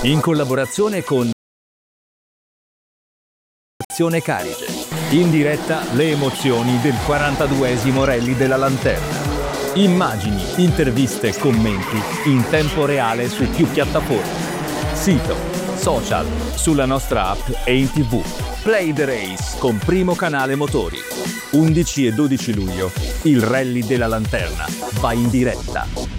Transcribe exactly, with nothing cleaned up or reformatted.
in collaborazione con Carige. In diretta le emozioni del quarantaduesimo Rally della Lanterna. Immagini, interviste e commenti in tempo reale su più piattaforme. Sito, social, sulla nostra app e in tv. Play the Race con Primo Canale Motori. undici e dodici luglio il Rally della Lanterna va in diretta.